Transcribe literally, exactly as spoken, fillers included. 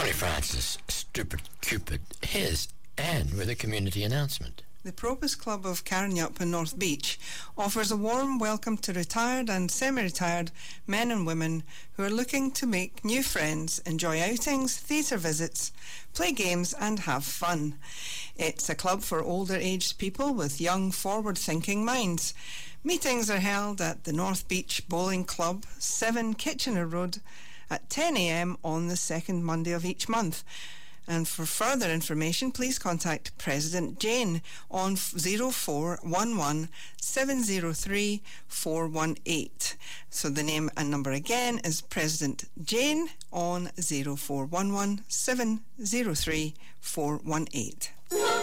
Connie Francis, Stupid Cupid, his, and with a community announcement. The Propus Club of Carrinyup in North Beach offers a warm welcome to retired and semi-retired men and women who are looking to make new friends, enjoy outings, theatre visits, play games and have fun. It's a club for older-aged people with young, forward-thinking minds. Meetings are held at the North Beach Bowling Club, seven Kitchener Road, at ten a m on the second Monday of each month. And for further information, please contact President Jane on zero four one one, seven zero three, four one eight. So the name and number again is President Jane on zero four one one, seven zero three, four one eight.